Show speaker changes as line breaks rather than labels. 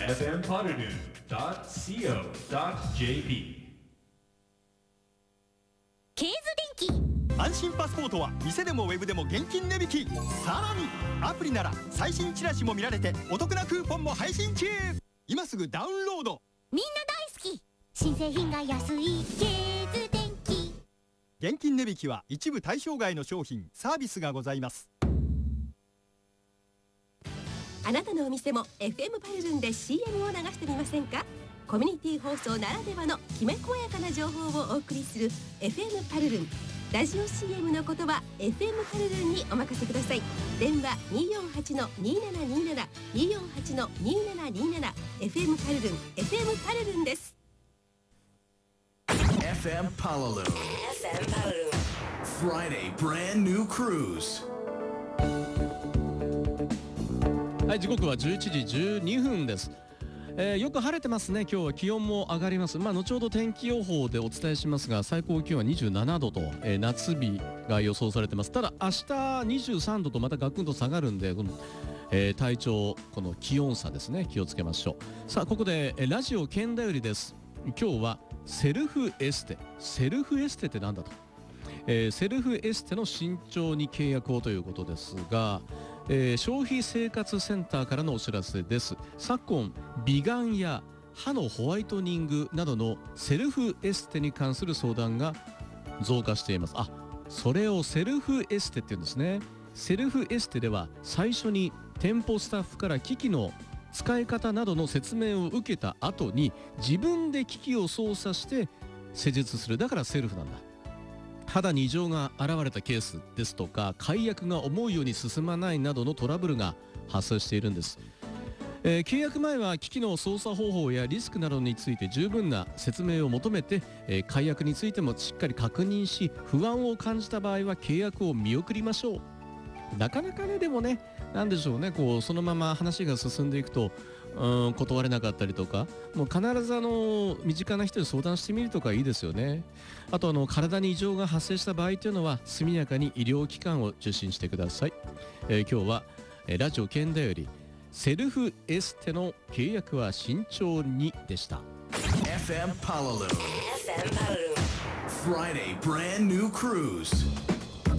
fmpoddernoon.co.jp
ケーズ電機。
安心パスポートは店でもウェブでも現金値引き。さらにアプリなら最新チラシも見られてお得なクーポンも配信中。今すぐダウンロード。
みんな大好き。新製品が安いケーズ電機。
現金値引きは一部対象外の商品サービスがございます。
あなたのお店も FM パルルンで CM を流してみませんか。コミュニティ放送ならではのきめ細やかな情報をお送りする FM パルルン。ラジオ CM のことは FM パルルンにお任せください。電話 248-2727 248-2727 FM パルルン FM パルルンです。
FM Palalu Friday brand new cruise。
はい、時刻は11時12分です。よく晴れてますね。今日は気温も上がります。後ほど天気予報でお伝えしますが、最高気温は27度と、夏日が予想されてます。ただ明日23度とまたガクンと下がるんで、体調、この気温差ですね、気をつけましょう。さあ、ここでラジオ県だよりです。今日はセルフエステってなんだと、セルフエステの慎重に契約をということですが、消費生活センターからのお知らせです。昨今美顔や歯のホワイトニングなどのセルフエステに関する相談が増加しています。それをセルフエステって言うんですね。セルフエステでは最初に店舗スタッフから機器の使い方などの説明を受けた後に自分で機器を操作して施術する。だからセルフなんだ。肌に異常が現れたケースですとか、解約が思うように進まないなどのトラブルが発生しているんです。契約前は機器の操作方法やリスクなどについて十分な説明を求めて、解約についてもしっかり確認し、不安を感じた場合は契約を見送りましょう。なかなかね、でもね、なんでしょうね、そのまま話が進んでいくと断れなかったりとか、もう必ず身近な人に相談してみるとかいいですよね。あと体に異常が発生した場合というのは速やかに医療機関を受診してください。今日はラジオ県だよりセルフエステの契約は慎重にでした。
FM Palalu Friday brand new cruise。